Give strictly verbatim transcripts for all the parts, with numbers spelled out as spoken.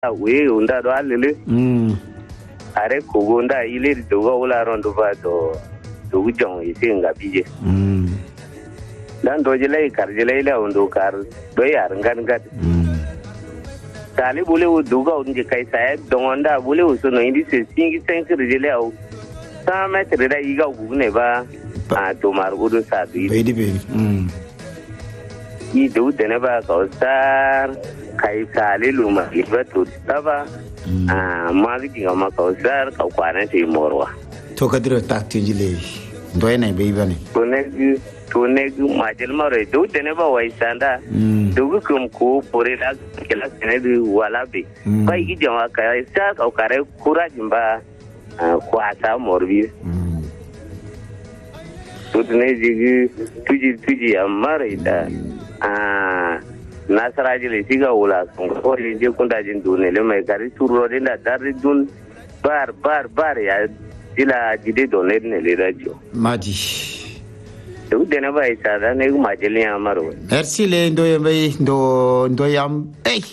we unda do alele mm are kogonda ile do ga wala rondo ba do do jong isinga bije mm dan do jele kar jele la undo kar do yar ngan gat mm tali bule u do ga unje kai sai dongonda bule u sono indi se singi senki jele au sa metre da iga u ne ba a to mar udo sa bi baby baby mm i do tene ba ka sar kai sale luma iba to taba ah ma gi ga ma ka sar ka kwana te morwa to kadiro takti jile do ene baby bane to ne to ne majel mare do tene ba wai sanda do kum ko pore la kala tene di wala be kai gi jama ka sa ka kare kura jimba kwa sa morbi to ne ji tuji tuji amare da ah nasaraji le siga wala ko je kunda jin dune le mai gari turo de da dari dun bar bar bar ya dila jide donne ne le radio maji to de na bai sa da ne ma jeli amaro merci le ndoye bay ndo ndoyam eh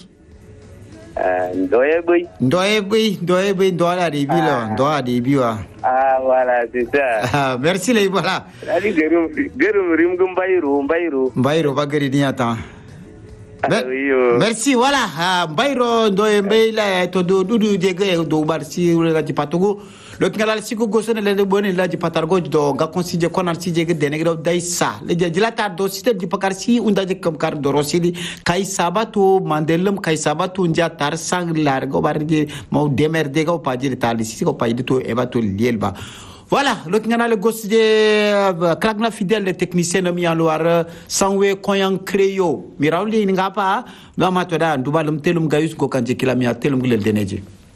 ndoye bay ndoye bay ndoye bay ndo ala de bilo ndo ala de biwa ah voilà c'est ça merci le voilà ali gerum gerum rim gum bayru bayru bayru bagari ni ata merci voilà bayro ndoye bay la to do dudu jege do barsi la ti patogo le ngala siko gosone le boni la di patargo do ga considé konar si jege denegro daisa le jilata do site di pakarsi unda je kam kar do rosidi kai sabatu mandelum kai sabatu nja tar sang largo barje mo demerde go paji tali si ko paji to ebato lielba. Voilà, le ngana le gosse de kragna fidèle le technicien no mi alwar sanwe koyan kreyo mirawli ngapa ngama to da ndubalum telum gayus go kanje kila mi telum gilel deneje.